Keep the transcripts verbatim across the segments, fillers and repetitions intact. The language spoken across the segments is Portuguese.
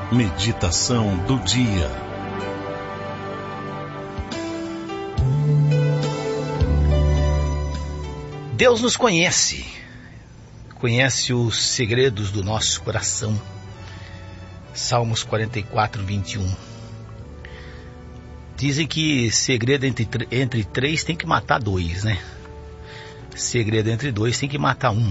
Meditação do dia. Deus nos conhece, conhece os segredos do nosso coração. Salmos quarenta e quatro, vinte e um. Dizem que segredo entre, entre três tem que matar dois, né? Segredo entre dois tem que matar um.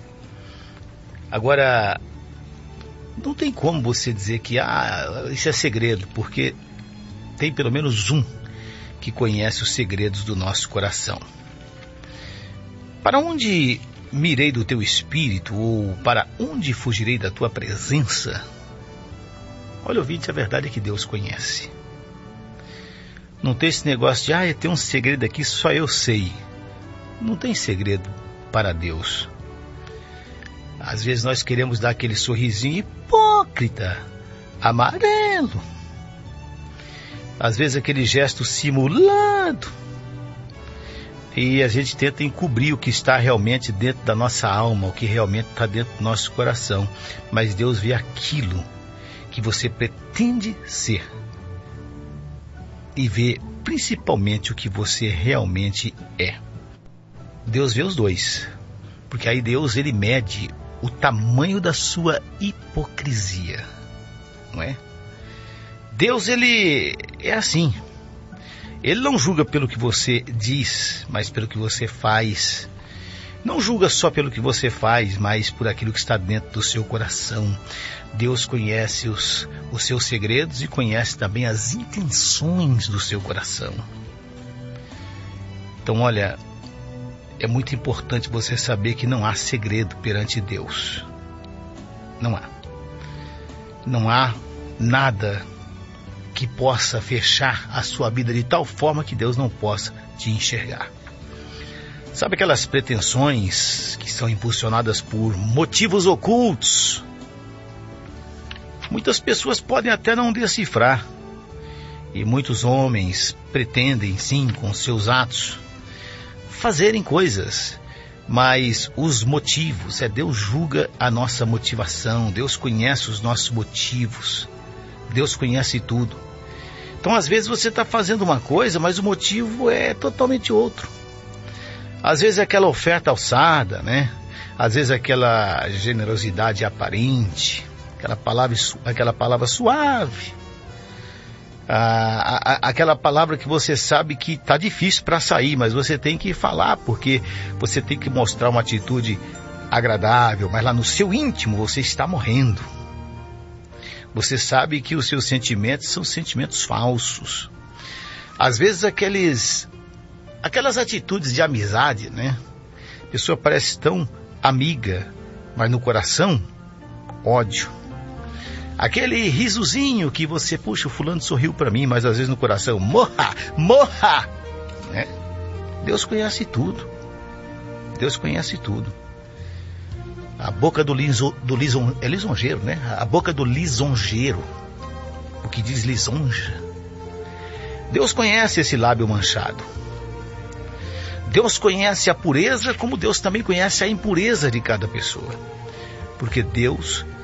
Agora, não tem como você dizer que ah, isso é segredo, porque tem pelo menos um que conhece os segredos do nosso coração. Para onde mirei do teu espírito, ou para onde fugirei da tua presença? Olha, ouvinte, a verdade é que Deus conhece. Não tem esse negócio de, ah, tem um segredo aqui, só eu sei. Não tem segredo para Deus. Às vezes nós queremos dar aquele sorrisinho hipócrita, amarelo. Às vezes aquele gesto simulado. E a gente tenta encobrir o que está realmente dentro da nossa alma, o que realmente está dentro do nosso coração. Mas Deus vê aquilo que você pretende ser. E vê principalmente o que você realmente é. Deus vê os dois. Porque aí Deus, ele mede o tamanho da sua hipocrisia. Não é? Deus, ele é assim. Ele não julga pelo que você diz, mas pelo que você faz. Não julga só pelo que você faz, mas por aquilo que está dentro do seu coração. Deus conhece os, os seus segredos e conhece também as intenções do seu coração. Então, olha, é muito importante você saber que não há segredo perante Deus. Não há. Não há nada que possa fechar a sua vida de tal forma que Deus não possa te enxergar. Sabe aquelas pretensões que são impulsionadas por motivos ocultos? Muitas pessoas podem até não decifrar. E muitos homens pretendem, sim, com seus atos, fazerem coisas. Mas os motivos, é Deus julga a nossa motivação. Deus conhece os nossos motivos. Deus conhece tudo. Então, às vezes você está fazendo uma coisa, mas o motivo é totalmente outro. Às vezes é aquela oferta alçada, né? Às vezes é aquela generosidade aparente, aquela palavra, aquela palavra suave, ah, a, a, aquela palavra que você sabe que está difícil para sair, mas você tem que falar, porque você tem que mostrar uma atitude agradável, mas lá no seu íntimo você está morrendo. Você sabe que os seus sentimentos são sentimentos falsos. Às vezes aqueles, aquelas atitudes de amizade, né? A pessoa parece tão amiga, mas no coração, ódio. Aquele risozinho que você, puxa, o fulano sorriu para mim, mas às vezes no coração, morra, morra! Né? Deus conhece tudo. Deus conhece tudo. A boca do, liso, do lison, é lisonjeiro, né? A boca do lisonjeiro, o que diz lisonja. Deus conhece esse lábio manchado. Deus conhece a pureza, como Deus também conhece a impureza de cada pessoa. Porque Deus